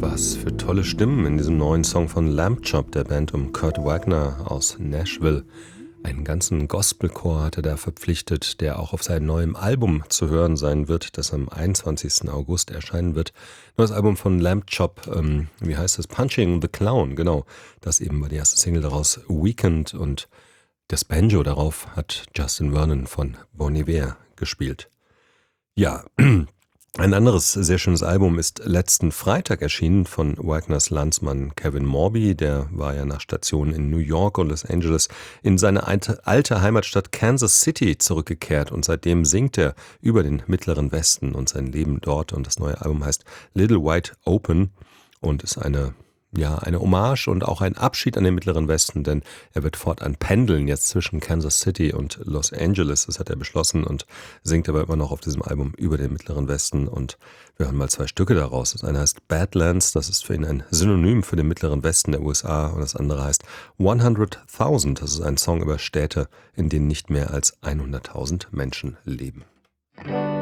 Was für tolle Stimmen in diesem neuen Song von Lamb Chop, der Band um Kurt Wagner aus Nashville. Einen ganzen Gospelchor hat er da verpflichtet, der auch auf seinem neuen Album zu hören sein wird, das am 21. August erscheinen wird. Neues Album von Lamb Chop, wie heißt es? Punching the Clown, genau. Das eben war die erste Single daraus, Weekend, und das Banjo darauf hat Justin Vernon von Bon Iver gespielt. Ja, ein anderes sehr schönes Album ist letzten Freitag erschienen von Wagners Landsmann Kevin Morby. Der war ja nach Stationen in New York und Los Angeles in seine alte Heimatstadt Kansas City zurückgekehrt, und seitdem singt er über den Mittleren Westen und sein Leben dort, und das neue Album heißt Little Wide Open und ist eine Hommage und auch ein Abschied an den Mittleren Westen, denn er wird fortan pendeln jetzt zwischen Kansas City und Los Angeles. Das hat er beschlossen und singt aber immer noch auf diesem Album über den Mittleren Westen. Und wir hören mal 2 Stücke daraus. Das eine heißt Badlands, das ist für ihn ein Synonym für den Mittleren Westen der USA. Und das andere heißt 100,000, das ist ein Song über Städte, in denen nicht mehr als 100.000 Menschen leben.